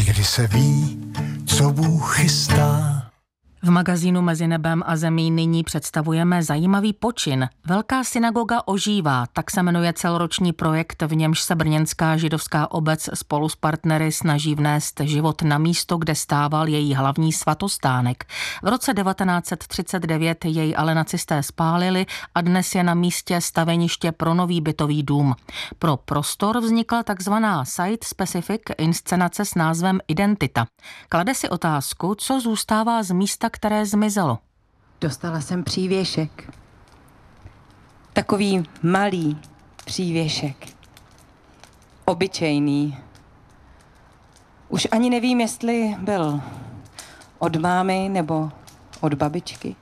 Někdy se ví, co Bůh chystá. V magazínu Mezi nebem a zemí nyní představujeme zajímavý počin. Velká synagoga ožívá, tak se jmenuje celoroční projekt, v němž se brněnská židovská obec spolu s partnery snaží vnést život na místo, kde stával její hlavní svatostánek. V roce 1939 jej ale nacisté spálili a dnes je na místě staveniště pro nový bytový dům. Pro prostor vznikla takzvaná site-specific inscenace s názvem Identita. Klade si otázku, co zůstává z místa, které zmizelo. Dostala jsem přívěšek. Takový malý přívěšek. Obyčejný. Už ani nevím, jestli byl od mámy nebo od babičky.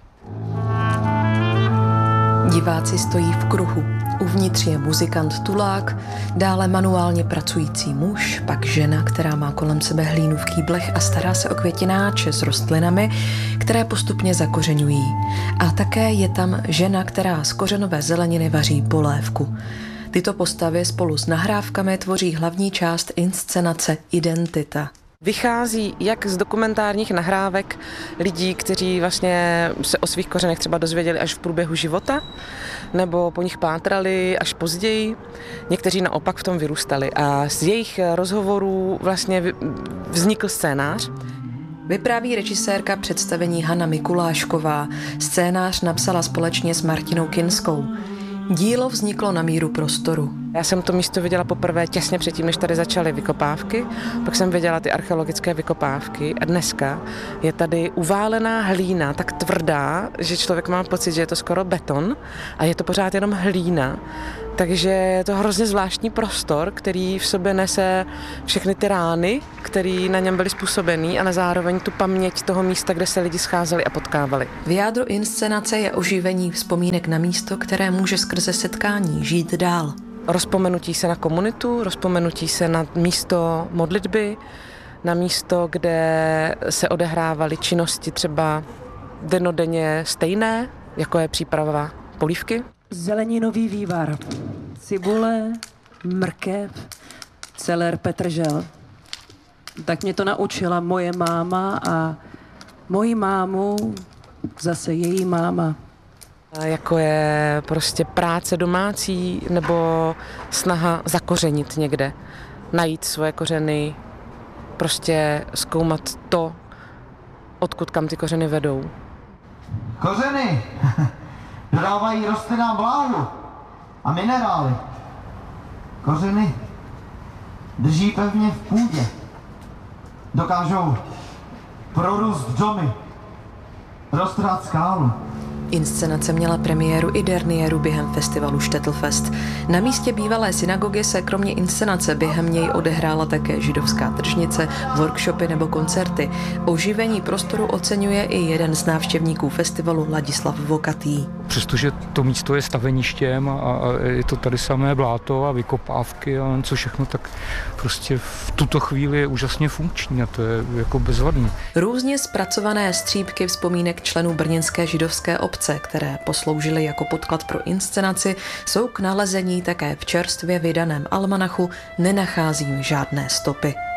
Diváci stojí v kruhu. Uvnitř je muzikant Tulák, dále manuálně pracující muž, pak žena, která má kolem sebe hlínu v kýblech a stará se o květináče s rostlinami, které postupně zakořeňují. A také je tam žena, která z kořenové zeleniny vaří polévku. Tyto postavy spolu s nahrávkami tvoří hlavní část inscenace Identita. Vychází jak z dokumentárních nahrávek lidí, kteří vlastně se o svých kořenech třeba dozvěděli až v průběhu života, nebo po nich pátrali až později. Někteří naopak v tom vyrůstali a z jejich rozhovorů vlastně vznikl scénář. Vypráví režisérka představení Hana Mikulášková. Scénář napsala společně s Martinou Kinskou. Dílo vzniklo na míru prostoru. Já jsem to místo viděla poprvé těsně předtím, než tady začaly vykopávky, pak jsem viděla ty archeologické vykopávky a dneska je tady uválená hlína, tak tvrdá, že člověk má pocit, že je to skoro beton a je to pořád jenom hlína. Takže je to hrozně zvláštní prostor, který v sobě nese všechny ty rány, které na něm byly způsobený, ale zároveň tu paměť toho místa, kde se lidi scházeli a potkávali. V jádru inscenace je oživení vzpomínek na místo, které může skrze setkání žít dál. Rozpomenutí se na komunitu, rozpomenutí se na místo modlitby, na místo, kde se odehrávaly činnosti třeba dennodenně stejné, jako je příprava polívky. Zeleninový vývar, cibule, mrkev, celer, petržel. Tak mě to naučila moje máma a moji mámu zase její máma. Jako je prostě práce domácí nebo snaha zakořenit někde, najít svoje kořeny, prostě zkoumat to, odkud kam ty kořeny vedou. Kořeny dodávají rostlinám vláhu a minerály. Kořeny drží pevně v půdě. Dokážou prorůst domy, roztrhat skálu. Inscenace měla premiéru i derniéru během festivalu Štettlfest. Na místě bývalé synagogy se kromě inscenace během něj odehrála také židovská tržnice, workshopy nebo koncerty. Oživení prostoru oceňuje i jeden z návštěvníků festivalu, Ladislav Vokatý. Přestože to místo je staveništěm a je to tady samé bláto a vykopávky a co všechno, tak prostě v tuto chvíli je úžasně funkční a to je jako bezvadný. Různě zpracované střípky vzpomínek členů brněnské židovské obce, které posloužily jako podklad pro inscenaci, jsou k nalezení také v čerstvě vydaném almanachu Nenacházím žádné stopy.